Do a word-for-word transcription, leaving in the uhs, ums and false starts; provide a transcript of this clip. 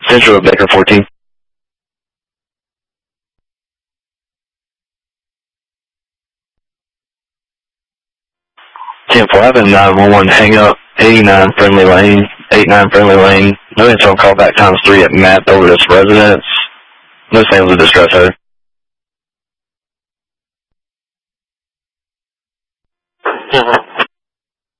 Central of Baker fourteen. ten five and nine one one, hang up, eighty-nine Friendly Lane, eighty-nine Friendly Lane. No answer on callback times three at Matt over this residence. No signs of distress, sir.